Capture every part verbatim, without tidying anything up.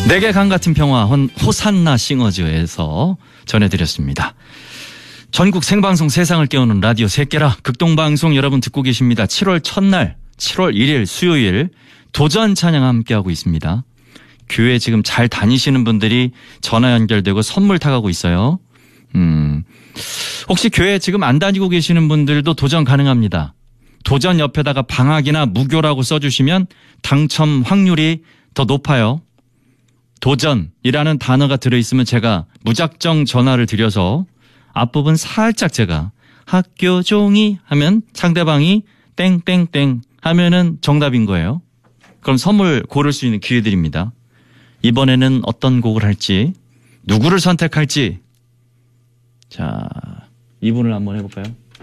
내게 강 같은 평화 호산나 싱어즈에서 전해드렸습니다. 전국 생방송 세상을 깨우는 라디오 새끼라 극동방송 여러분 듣고 계십니다. 칠월 첫날 칠월 일일 수요일 도전 찬양 함께하고 있습니다. 교회 지금 잘 다니시는 분들이 전화 연결되고 선물 타가고 있어요. 음, 혹시 교회 지금 안 다니고 계시는 분들도 도전 가능합니다. 도전 옆에다가 방학이나 무교라고 써주시면 당첨 확률이 더 높아요. 도전이라는 단어가 들어있으면 제가 무작정 전화를 드려서 앞부분 살짝 제가 학교 종이 하면 상대방이 땡땡땡 하면은 정답인 거예요. 그럼 선물 고를 수 있는 기회들입니다. 이번에는 어떤 곡을 할지, 누구를 선택할지. 자, 이분을 한번 해볼까요?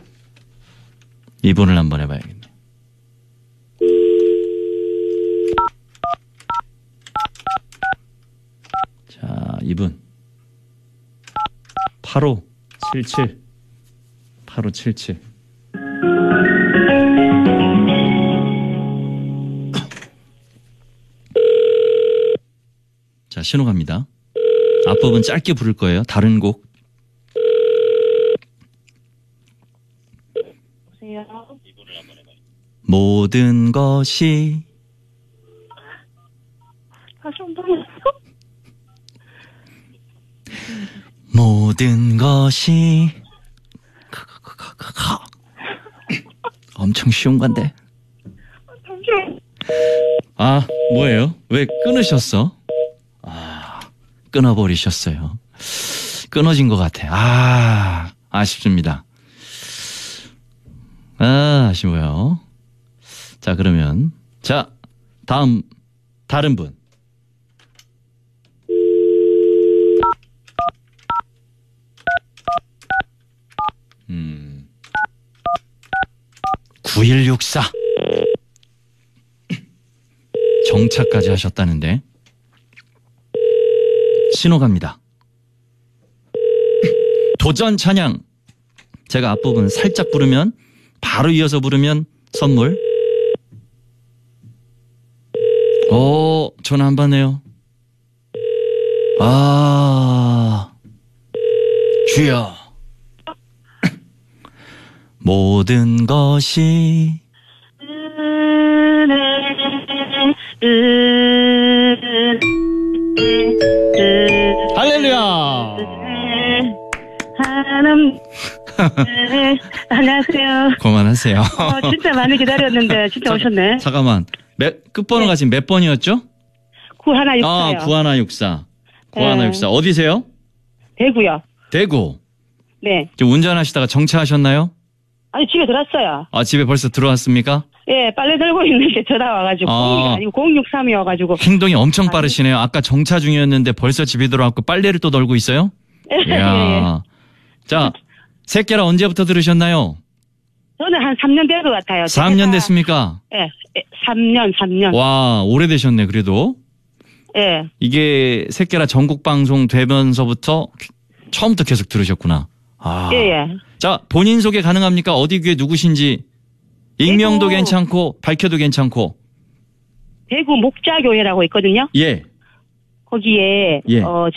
이분을 한번 해봐야겠네. 자, 이분. 팔오칠칠. 팔오칠칠. 자, 신호 갑니다. 앞부분 짧게 부를 거예요. 다른 곡. 보세요. 모든 것이 다시 한번 해요. 모든 것이 엄청 쉬운 건데. 잠시만요. 아, 뭐예요? 왜 끊으셨어? 아, 끊어버리셨어요. 끊어진 것 같아. 아, 아쉽습니다. 아, 아쉬워요. 자, 그러면 자, 다음 다른 분. 음. 구일육사. 정차까지 하셨다는데. 신호 갑니다. 도전 찬양. 제가 앞부분 살짝 부르면 바로 이어서 부르면 선물. 오, 전화 안 받네요. 아, 주여. 모든 것이 할렐루야. 하나님. 네, 안녕하세요. 그만하세요. 어, 진짜 많이 기다렸는데 진짜 자, 오셨네. 잠깐만. 몇, 끝번호가 네. 지금 몇 번이었죠? 구하나육사요. 아, 구하나육사. 구하나육사. 네. 어디세요? 대구요. 대구. 네. 지금 운전하시다가 정차하셨나요? 아니 집에 들어왔어요. 아, 집에 벌써 들어왔습니까? 예, 빨래 들고 있는데 전화 와가지고 아. 공이가 아니고 공육삼이어가지고. 행동이 엄청 빠르시네요. 아까 정차 중이었는데 벌써 집에 들어왔고 빨래를 또 널고 있어요? 예, 예. 이야. 자, 새끼라 언제부터 들으셨나요? 저는 한 삼 년 된 것 같아요. 삼 년 제가- 됐습니까? 예, 예, 삼 년, 삼 년. 와, 오래되셨네, 그래도. 예. 이게 새끼라 전국 방송 되면서부터 처음부터 계속 들으셨구나. 아. 예, 예. 자, 본인 소개 가능합니까? 어디 교회 누구신지. 익명도 대구. 괜찮고 밝혀도 괜찮고. 대구 목자교회라고 있거든요. 예. 거기에 예. 어